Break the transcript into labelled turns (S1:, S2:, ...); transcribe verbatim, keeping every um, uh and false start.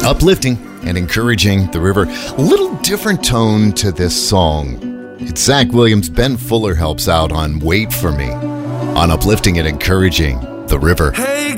S1: Uplifting and encouraging, The River. A little different tone to this song. It's Zach Williams. Ben Fuller helps out on Wait For Me on Uplifting and Encouraging, The River.
S2: Hey